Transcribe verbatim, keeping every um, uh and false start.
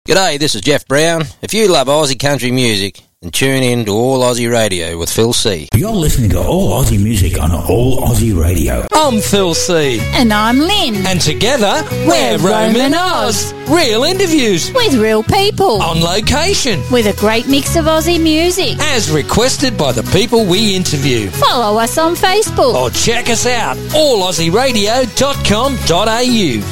G'day, this is Jeff Brown. If you love Aussie country music, then tune in to All Aussie Radio with Phil C. You're listening to All Aussie Music on All Aussie Radio. I'm Phil C. And I'm Lynn. And together, we're, we're Roman Oz. Real interviews. With real people. On location. With a great mix of Aussie music. As requested by the people we interview. Follow us on Facebook. Or check us out, all aussie radio dot com dot a u.